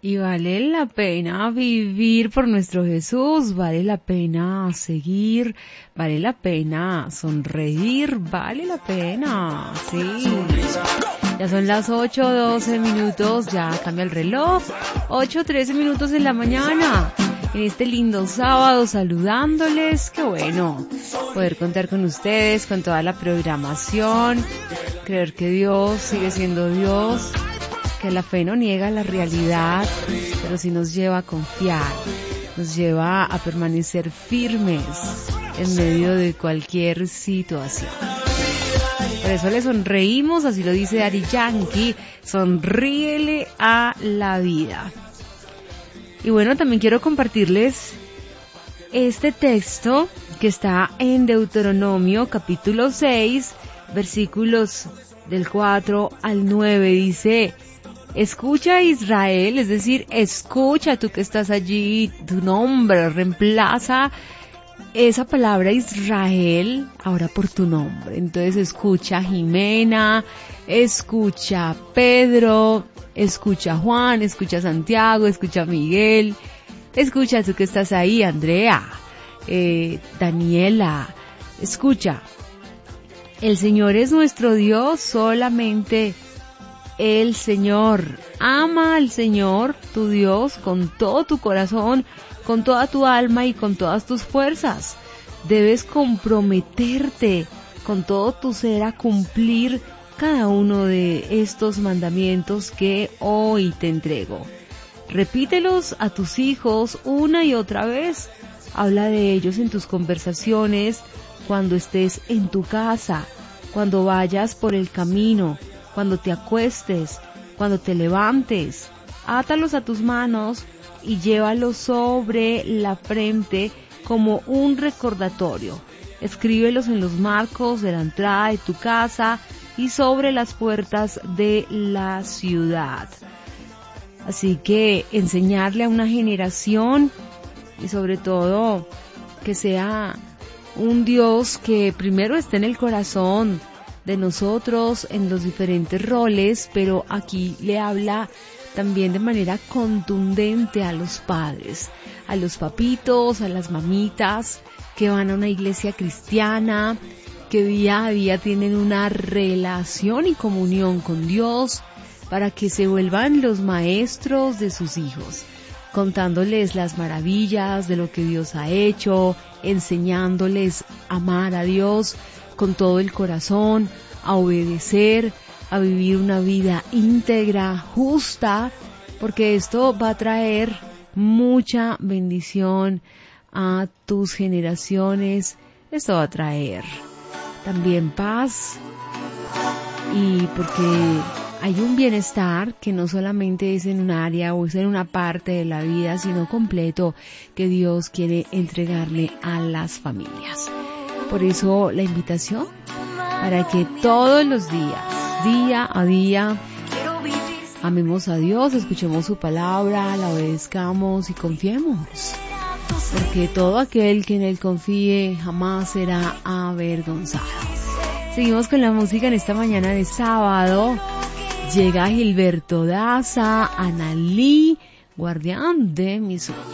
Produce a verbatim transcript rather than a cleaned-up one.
Y vale la pena vivir por nuestro Jesús, vale la pena seguir, vale la pena sonreír, vale la pena, sí. Ya son las ocho doce minutos, ya cambia el reloj, ocho trece minutos de la mañana. En este lindo sábado saludándoles, qué bueno poder contar con ustedes, con toda la programación, creer que Dios sigue siendo Dios, que la fe no niega la realidad, pero sí nos lleva a confiar, nos lleva a permanecer firmes en medio de cualquier situación. Por eso le sonreímos, así lo dice Daddy Yankee, sonríele a la vida. Y bueno, también quiero compartirles este texto que está en Deuteronomio capítulo seis, versículos del cuatro al nueve, dice: escucha Israel, es decir, escucha tú que estás allí, tu nombre, reemplaza esa palabra Israel ahora por tu nombre. Entonces escucha Jimena, escucha Pedro, escucha Juan, escucha Santiago, escucha Miguel, escucha tú que estás ahí, Andrea, eh, Daniela, escucha. El Señor es nuestro Dios, solamente el Señor. Ama al Señor, tu Dios, con todo tu corazón, con toda tu alma y con todas tus fuerzas. Debes comprometerte con todo tu ser a cumplir cada uno de estos mandamientos que hoy te entrego. Repítelos a tus hijos una y otra vez. Habla de ellos en tus conversaciones, cuando estés en tu casa, cuando vayas por el camino, cuando te acuestes, cuando te levantes. Átalos a tus manos y llévalos sobre la frente como un recordatorio. Escríbelos en los marcos de la entrada de tu casa y sobre las puertas de la ciudad. Así que enseñarle a una generación, y sobre todo que sea un Dios que primero esté en el corazón de nosotros en los diferentes roles, pero aquí le habla también de manera contundente a los padres, a los papitos, a las mamitas que van a una iglesia cristiana, que día a día tienen una relación y comunión con Dios, para que se vuelvan los maestros de sus hijos, contándoles las maravillas de lo que Dios ha hecho, enseñándoles a amar a Dios con todo el corazón, a obedecer, a vivir una vida íntegra, justa, porque esto va a traer mucha bendición a tus generaciones. Esto va a traer también paz, y porque hay un bienestar que no solamente es en un área o es en una parte de la vida, sino completo, que Dios quiere entregarle a las familias. Por eso la invitación para que todos los días, día a día, amemos a Dios, escuchemos su palabra, la obedezcamos y confiemos. Porque todo aquel que en él confíe jamás será avergonzado. Seguimos con la música en esta mañana de sábado. Llega Gilberto Daza, Analí, guardián de mis sueños.